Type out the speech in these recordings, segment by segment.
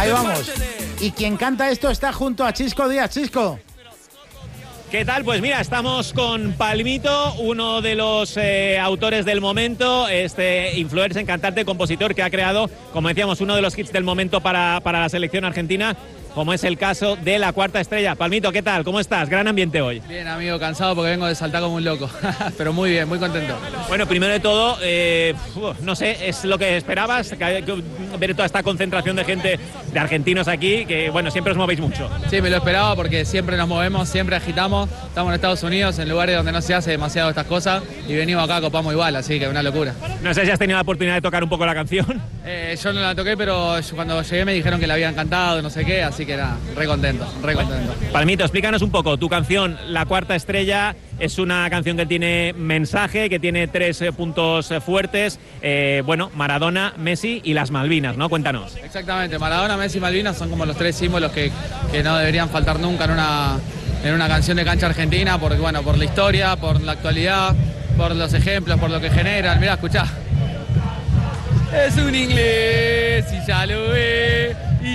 Ahí vamos. Y quien canta esto está junto a Chisco Díaz. Chisco. ¿Qué tal? Pues mira, estamos con Palmito, uno de los autores del momento, este influencer, cantante, compositor que ha creado, como decíamos, uno de los hits del momento para la selección argentina, como es el caso de La Cuarta Estrella. Palmito, ¿qué tal? ¿Cómo estás? Gran ambiente hoy. Bien, amigo, cansado porque vengo de saltar como un loco, pero muy bien, muy contento. Bueno, primero de todo, no sé, ¿es lo que esperabas? Ver toda esta concentración de gente, de argentinos aquí, que bueno, siempre os movéis mucho. Sí, me lo esperaba porque siempre nos movemos, siempre agitamos. Estamos en Estados Unidos, en lugares donde no se hace demasiado estas cosas, y venimos acá, copamos igual, así que una locura. No sé si has tenido la oportunidad de tocar un poco la canción. Yo no la toqué, pero cuando llegué me dijeron que la habían cantado, no sé qué, así que nada, re contento, re contento. Palmito, explícanos un poco, tu canción, La Cuarta Estrella, es una canción que tiene mensaje, que tiene 3 puntos fuertes, bueno, Maradona, Messi y las Malvinas, ¿no? Cuéntanos. Exactamente, Maradona, Messi y Malvinas son como los 3 símbolos que no deberían faltar nunca en una canción de cancha argentina, porque bueno, por la historia, por la actualidad, por los ejemplos, por lo que generan. Mirá, escuchá. Es un inglés y ya lo ve,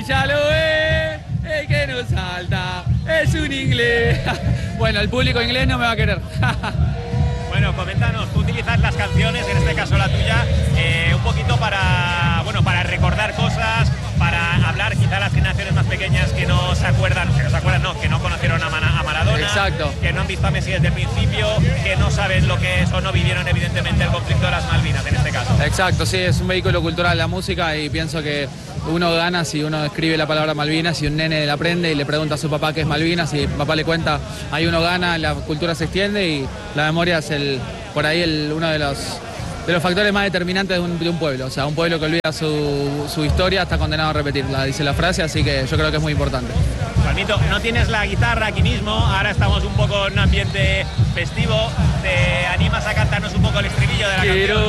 el que no salta, es un inglés. Bueno, el público inglés no me va a querer. Bueno, coméntanos, tú utilizas las canciones, en este caso la tuya, un poquito para recordar cosas, para hablar quizá a las generaciones más pequeñas que no se acuerdan, que no conocieron a Maradona. Exacto. Que no han visto a Messi desde el principio, que no saben lo que es o no vivieron evidentemente el conflicto de las Malvinas en este caso. Exacto, sí, es un vehículo cultural la música y pienso que uno gana si uno escribe la palabra Malvinas y un nene la aprende y le pregunta a su papá qué es Malvinas y papá le cuenta, ahí uno gana, la cultura se extiende y la memoria es por ahí uno de los factores más determinantes de un pueblo. O sea, un pueblo que olvida su historia está condenado a repetirla, dice la frase, así que yo creo que es muy importante. Palmito, no tienes la guitarra aquí mismo, ahora estamos un poco en un ambiente festivo, ¿te animas a cantarnos un poco el estribillo de la canción?